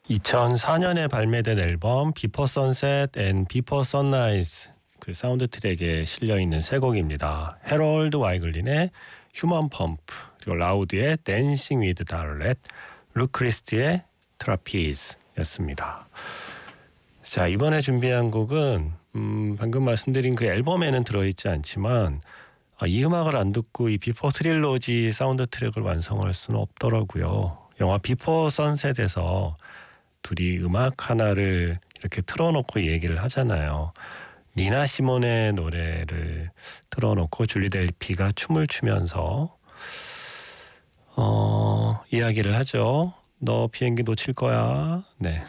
2004년에 발매된 앨범 비포 선셋 앤 비포 선라이즈 그 사운드 트랙에 실려 있는 세 곡입니다. 해럴드 와이글린의 휴먼 펌프, 그리고 라우드의 댄싱 위드 달렛, 루크리스트의 트라피즈였습니다. 자, 이번에 준비한 곡은 방금 말씀드린 그 앨범에는 들어있지 않지만 이 음악을 안 듣고 이 비포 트릴로지 사운드 트랙을 완성할 수는 없더라고요. 영화 비포 선셋에서 둘이 음악 하나를 이렇게 틀어놓고 얘기를 하잖아요. 니나 시몬의 노래를 틀어놓고 줄리 델피가 춤을 추면서 이야기를 하죠. 너 비행기 놓칠 거야. 네.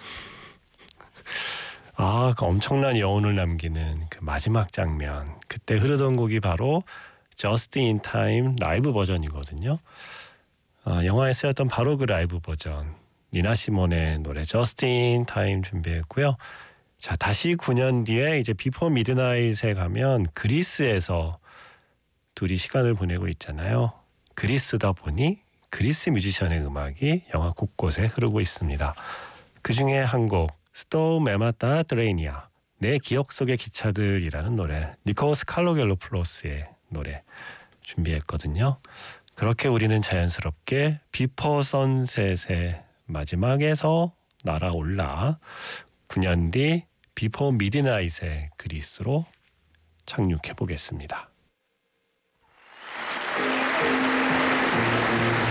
그 엄청난 여운을 남기는 그 마지막 장면. 그때 흐르던 곡이 바로 Just in Time 라이브 버전이거든요. 영화에 쓰였던 바로 그 라이브 버전. 니나 시몬의 노래 Just in Time 준비했고요. 자, 다시 9년 뒤에 이제 비포 미드나잇에 가면 그리스에서 둘이 시간을 보내고 있잖아요. 그리스다 보니 그리스 뮤지션의 음악이 영화 곳곳에 흐르고 있습니다. 그 중에 한 곡 스토 메마타 드레이니아, 내 기억 속의 기차들이라는 노래, 니코스 칼로겔로플로스의 노래 준비했거든요. 그렇게 우리는 자연스럽게 비포 선셋의 마지막에서 날아올라 9년 뒤 비포 미드나잇의 그리스로 착륙해 보겠습니다.